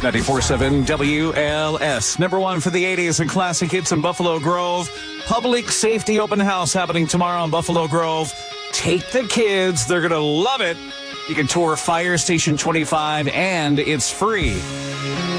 94.7 WLS. Number one for the 80s and classic hits in Buffalo Grove. Public Safety Open House happening tomorrow in Buffalo Grove. Take the kids. They're going to love it. You can tour Fire Station 25, and it's free.